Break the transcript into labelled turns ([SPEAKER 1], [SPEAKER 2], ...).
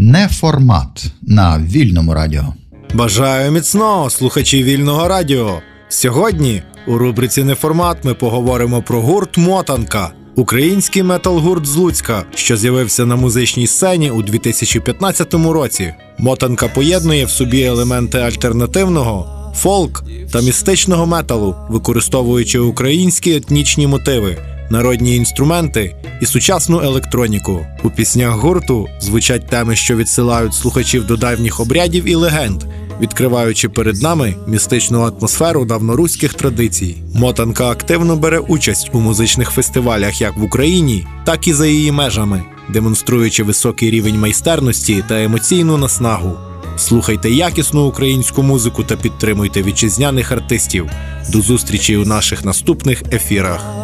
[SPEAKER 1] Неформат на Вільному радіо.
[SPEAKER 2] Бажаю міцного, слухачі Вільного радіо! Сьогодні у рубриці «Неформат» ми поговоримо про гурт «Мотанка». Український метал-гурт з Луцька, що з'явився на музичній сцені у 2015 році. «Мотанка» поєднує в собі елементи альтернативного, фолк та містичного металу, використовуючи українські етнічні мотиви, народні інструменти і сучасну електроніку. У піснях гурту звучать теми, що відсилають слухачів до давніх обрядів і легенд, відкриваючи перед нами містичну атмосферу давноруських традицій. «Мотанка» активно бере участь у музичних фестивалях як в Україні, так і за її межами, демонструючи високий рівень майстерності та емоційну наснагу. Слухайте якісну українську музику та підтримуйте вітчизняних артистів. До зустрічі у наших наступних ефірах.